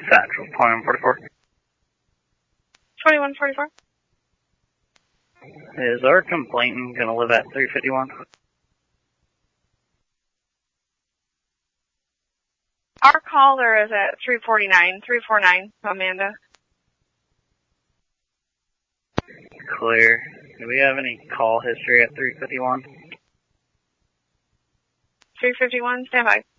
Central, 2144. 2144. Is our complainant going to live at 351? Our caller is at 349, Amanda. Clear. Do we have any call history at 351? 351, stand by.